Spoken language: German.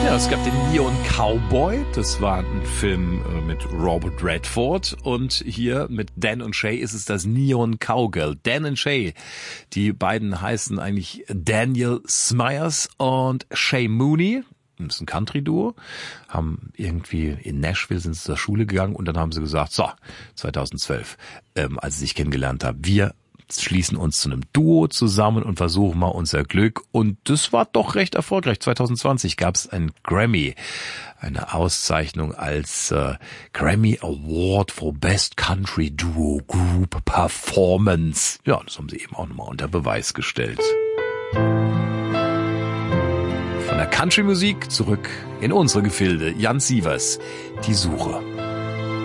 Ja, es gab den Neon Cowboy, das war ein Film mit Robert Redford, und hier mit Dan und Shay ist es das Neon Cowgirl. Dan und Shay, die beiden heißen eigentlich Daniel Smyers und Shay Mooney. Das ist ein Country-Duo, haben irgendwie in Nashville sind sie zur Schule gegangen und dann haben sie gesagt, so, 2012, als sie sich kennengelernt haben, wir schließen uns zu einem Duo zusammen und versuchen mal unser Glück. Und das war doch recht erfolgreich. 2020 gab es einen Grammy, eine Auszeichnung als Grammy Award for Best Country Duo Group Performance. Ja, das haben sie eben auch nochmal unter Beweis gestellt. Von der Country-Musik zurück in unsere Gefilde. Jan Sievers, Die Suche.